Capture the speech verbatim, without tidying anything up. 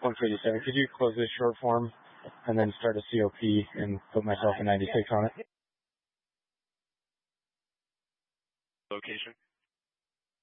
one fifty-seven. Could you close this short form and then start a C O P and put myself in ninety-six on it? Location.